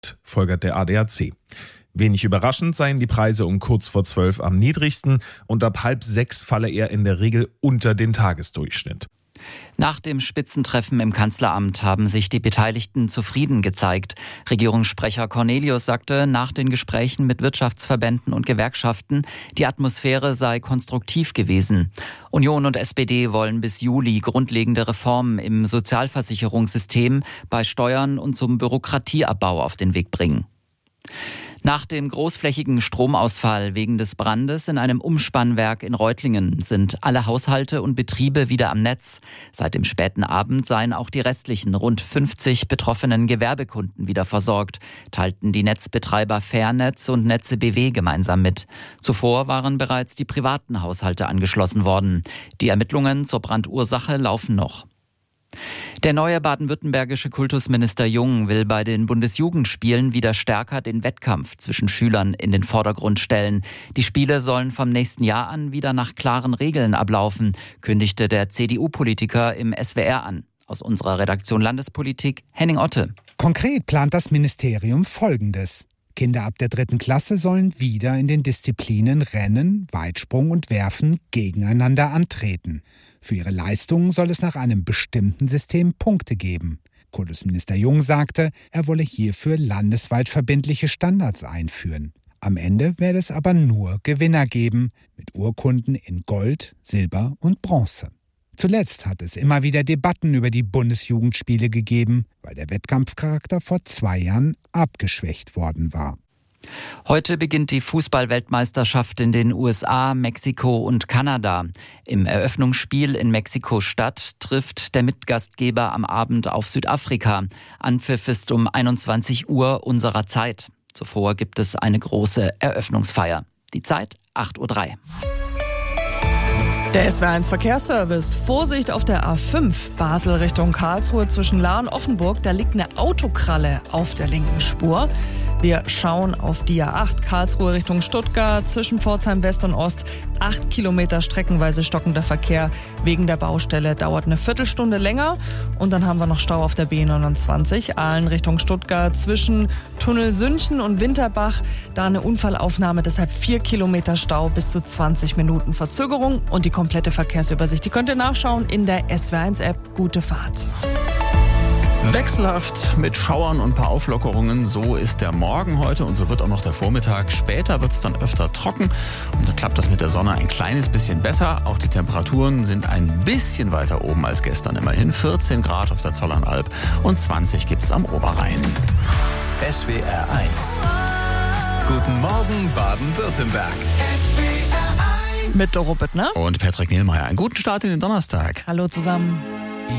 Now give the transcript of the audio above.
folgert der ADAC. Wenig überraschend seien die Preise um kurz vor 12 am niedrigsten und ab 5:30 falle er in der Regel unter den Tagesdurchschnitt. Nach dem Spitzentreffen im Kanzleramt haben sich die Beteiligten zufrieden gezeigt. Regierungssprecher Cornelius sagte nach den Gesprächen mit Wirtschaftsverbänden und Gewerkschaften, die Atmosphäre sei konstruktiv gewesen. Union und SPD wollen bis Juli grundlegende Reformen im Sozialversicherungssystem, bei Steuern und zum Bürokratieabbau auf den Weg bringen. Nach dem großflächigen Stromausfall wegen des Brandes in einem Umspannwerk in Reutlingen sind alle Haushalte und Betriebe wieder am Netz. Seit dem späten Abend seien auch die restlichen rund 50 betroffenen Gewerbekunden wieder versorgt, teilten die Netzbetreiber Fairnetz und Netze BW gemeinsam mit. Zuvor waren bereits die privaten Haushalte angeschlossen worden. Die Ermittlungen zur Brandursache laufen noch. Der neue baden-württembergische Kultusminister Jung will bei den Bundesjugendspielen wieder stärker den Wettkampf zwischen Schülern in den Vordergrund stellen. Die Spiele sollen vom nächsten Jahr an wieder nach klaren Regeln ablaufen, kündigte der CDU-Politiker im SWR an. Aus unserer Redaktion Landespolitik, Henning Otte. Konkret plant das Ministerium Folgendes. Kinder ab der 3. Klasse sollen wieder in den Disziplinen Rennen, Weitsprung und Werfen gegeneinander antreten. Für ihre Leistungen soll es nach einem bestimmten System Punkte geben. Kultusminister Jung sagte, er wolle hierfür landesweit verbindliche Standards einführen. Am Ende werde es aber nur Gewinner geben, mit Urkunden in Gold, Silber und Bronze. Zuletzt hat es immer wieder Debatten über die Bundesjugendspiele gegeben, weil der Wettkampfcharakter vor 2 Jahren abgeschwächt worden war. Heute beginnt die Fußball-Weltmeisterschaft in den USA, Mexiko und Kanada. Im Eröffnungsspiel in Mexiko-Stadt trifft der Mitgastgeber am Abend auf Südafrika. Anpfiff ist um 21 Uhr unserer Zeit. Zuvor gibt es eine große Eröffnungsfeier. Die Zeit 8:03 Uhr. Der SWR1 Verkehrsservice. Vorsicht auf der A5 Basel Richtung Karlsruhe zwischen Lahr und Offenburg. Da liegt eine Autokralle auf der linken Spur. Wir schauen auf die A8 Karlsruhe Richtung Stuttgart zwischen Pforzheim West und Ost. 8 Kilometer streckenweise stockender Verkehr. Wegen der Baustelle dauert eine Viertelstunde länger. Und dann haben wir noch Stau auf der B29 Aalen Richtung Stuttgart zwischen Tunnel Sünchen und Winterbach. Da eine Unfallaufnahme, deshalb 4 Kilometer Stau, bis zu 20 Minuten Verzögerung. Und die komplette Verkehrsübersicht, die könnt ihr nachschauen in der SWR1-App. Gute Fahrt. Wechselhaft mit Schauern und ein paar Auflockerungen. So ist der Morgen heute und so wird auch noch der Vormittag. Später wird es dann öfter trocken und dann klappt das mit der Sonne ein kleines bisschen besser. Auch die Temperaturen sind ein bisschen weiter oben als gestern. Immerhin 14 Grad auf der Zollernalb und 20 gibt es am Oberrhein. SWR 1. Guten Morgen Baden-Württemberg. Mit Doro Büttner Und Patrick Nielmeier. Einen guten Start in den Donnerstag. Hallo zusammen.